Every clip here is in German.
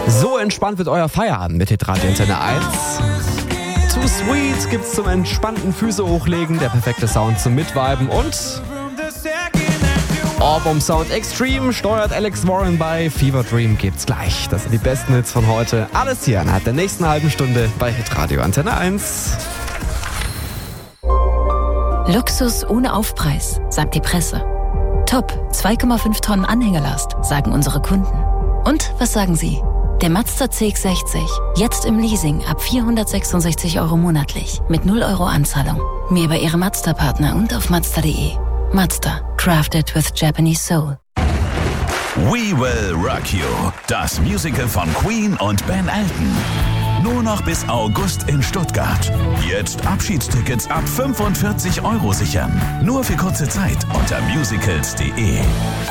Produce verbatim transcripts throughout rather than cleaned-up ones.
So entspannt wird euer Feierabend mit Hitradio Antenne eins. Too Sweet gibt's zum entspannten Füße hochlegen, der perfekte Sound zum Mitviben und Orbum Sound Extreme steuert Alex Warren bei Fever Dream gibt's gleich. Das sind die besten Hits von heute. Alles hier innerhalb der nächsten halben Stunde bei Hitradio Antenne eins. Luxus ohne Aufpreis, sagt die Presse. Top, zwei Komma fünf Tonnen Anhängelast, sagen unsere Kunden. Und was sagen Sie? Der Mazda C X sechzig, jetzt im Leasing ab vierhundertsechsundsechzig Euro monatlich, mit null Euro Anzahlung. Mehr über Ihre Mazda-Partner und auf mazda punkt de. Mazda, crafted with Japanese soul. We Will Rock You, das Musical von Queen und Ben Elton. Nur noch bis August in Stuttgart. Jetzt Abschiedstickets ab fünfundvierzig Euro sichern. Nur für kurze Zeit unter musicals punkt de.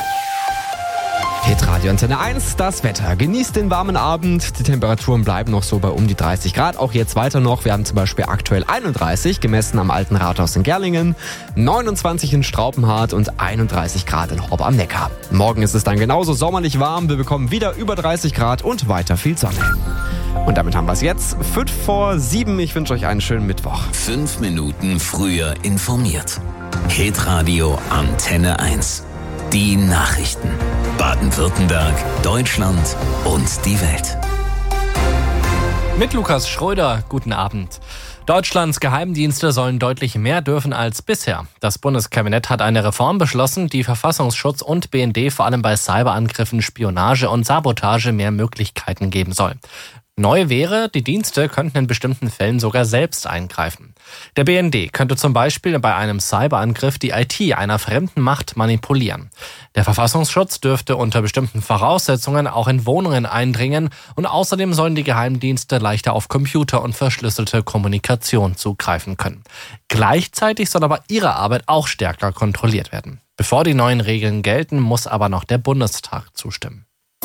Hitradio Antenne eins, das Wetter. Genießt den warmen Abend. Die Temperaturen bleiben noch so bei um die dreißig Grad. Auch jetzt weiter noch. Wir haben zum Beispiel aktuell einunddreißig, gemessen am Alten Rathaus in Gerlingen, neunundzwanzig in Straubenhardt und einunddreißig Grad in Horb am Neckar. Morgen ist es dann genauso sommerlich warm. Wir bekommen wieder über dreißig Grad und weiter viel Sonne. Und damit haben wir es jetzt. Fünf vor sieben. Ich wünsche euch einen schönen Mittwoch. Fünf Minuten früher informiert. Hitradio Antenne eins. Die Nachrichten. Baden-Württemberg, Deutschland und die Welt. Mit Lukas Schröder, guten Abend. Deutschlands Geheimdienste sollen deutlich mehr dürfen als bisher. Das Bundeskabinett hat eine Reform beschlossen, die Verfassungsschutz und B N D vor allem bei Cyberangriffen, Spionage und Sabotage mehr Möglichkeiten geben soll. Neu wäre, die Dienste könnten in bestimmten Fällen sogar selbst eingreifen. Der B N D könnte zum Beispiel bei einem Cyberangriff die I T einer fremden Macht manipulieren. Der Verfassungsschutz dürfte unter bestimmten Voraussetzungen auch in Wohnungen eindringen und außerdem sollen die Geheimdienste leichter auf Computer und verschlüsselte Kommunikation zugreifen können. Gleichzeitig soll aber ihre Arbeit auch stärker kontrolliert werden. Bevor die neuen Regeln gelten, muss aber noch der Bundestag zustimmen.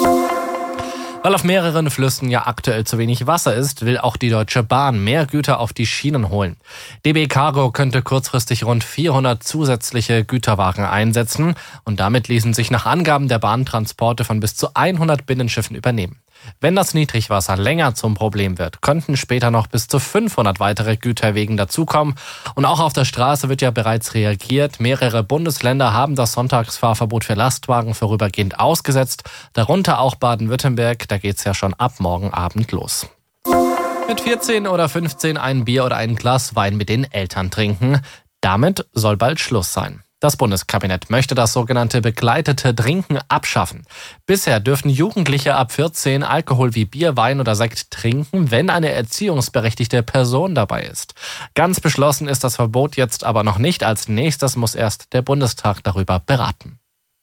Weil auf mehreren Flüssen ja aktuell zu wenig Wasser ist, will auch die Deutsche Bahn mehr Güter auf die Schienen holen. D B Cargo könnte kurzfristig rund vierhundert zusätzliche Güterwagen einsetzen und damit ließen sich nach Angaben der Bahn Transporte von bis zu hundert Binnenschiffen übernehmen. Wenn das Niedrigwasser länger zum Problem wird, könnten später noch bis zu fünfhundert weitere Güterwegen dazukommen. Und auch auf der Straße wird ja bereits reagiert. Mehrere Bundesländer haben das Sonntagsfahrverbot für Lastwagen vorübergehend ausgesetzt. Darunter auch Baden-Württemberg. Da geht's ja schon ab morgen Abend los. Mit vierzehn oder fünfzehn ein Bier oder ein Glas Wein mit den Eltern trinken. Damit soll bald Schluss sein. Das Bundeskabinett möchte das sogenannte begleitete Trinken abschaffen. Bisher dürfen Jugendliche ab vierzehn Alkohol wie Bier, Wein oder Sekt trinken, wenn eine erziehungsberechtigte Person dabei ist. Ganz beschlossen ist das Verbot jetzt aber noch nicht. Als nächstes muss erst der Bundestag darüber beraten.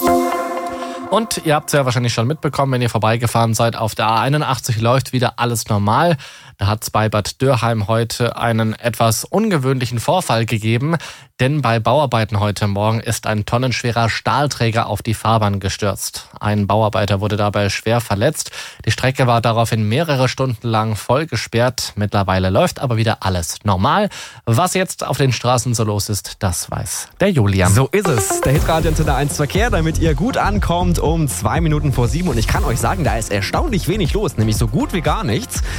Und ihr habt es ja wahrscheinlich schon mitbekommen, wenn ihr vorbeigefahren seid, auf der A einundachtzig läuft wieder alles normal. Da hat es bei Bad Dürrheim heute einen etwas ungewöhnlichen Vorfall gegeben, denn bei Bauarbeiten heute Morgen ist ein tonnenschwerer Stahlträger auf die Fahrbahn gestürzt. Ein Bauarbeiter wurde dabei schwer verletzt. Die Strecke war daraufhin mehrere Stunden lang voll gesperrt. Mittlerweile läuft aber wieder alles normal. Was jetzt auf den Straßen so los ist, das weiß der Julian. So ist es. Der Hitradio Antenne eins Verkehr, damit ihr gut ankommt um zwei Minuten vor sieben. Und ich kann euch sagen, da ist erstaunlich wenig los, nämlich so gut wie gar nichts.